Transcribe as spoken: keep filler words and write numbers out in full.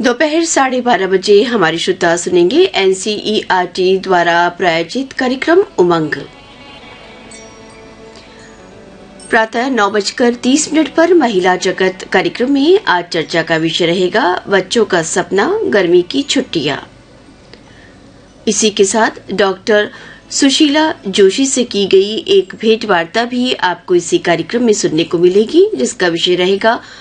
दोपहर साढ़े बारह बजे हमारे श्रोता सुनेंगे एनसीईआरटी द्वारा प्रायोजित कार्यक्रम उमंग। प्रातः नौ बजकर तीस मिनट पर महिला जगत कार्यक्रम में आज चर्चा का विषय रहेगा बच्चों का सपना गर्मी की छुट्टियां। इसी के साथ डॉक्टर सुशीला जोशी से की गई एक भेंट वार्ता भी आपको इसी कार्यक्रम में सुनने को मिलेगी, जिसका विषय रहेगा